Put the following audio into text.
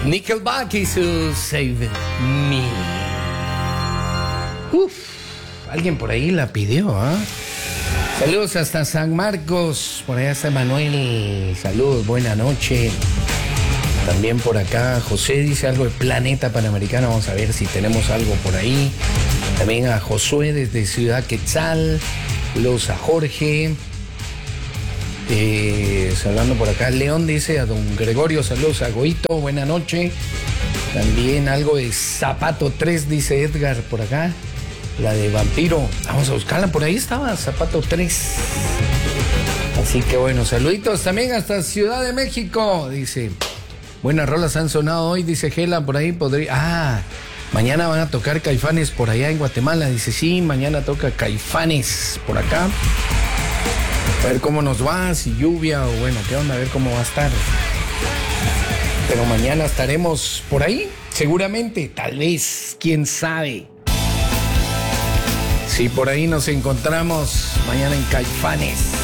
Nickelback y su Save Me. Alguien por ahí la pidió, ¿ah? Saludos hasta San Marcos, por allá está Manuel, saludos, buena noche. También por acá José dice algo de Planeta Panamericano, vamos a ver si tenemos algo por ahí. También a Josué desde Ciudad Quetzal, saludos a Jorge. Saludando por acá, León dice a don Gregorio, saludos a Goito, buena noche. También algo de Zapato 3, dice Edgar por acá. La de Vampiro, vamos a buscarla, por ahí estaba Zapato 3. Así que bueno, saluditos también hasta Ciudad de México, dice. Buenas rolas han sonado hoy, dice Gela, por ahí podría... mañana van a tocar Caifanes por allá en Guatemala, dice, sí, mañana toca Caifanes por acá. A ver cómo nos va, si lluvia o bueno, qué onda, a ver cómo va a estar. Pero mañana estaremos por ahí, seguramente, tal vez, quién sabe. Sí, por ahí nos encontramos mañana en Caifanes.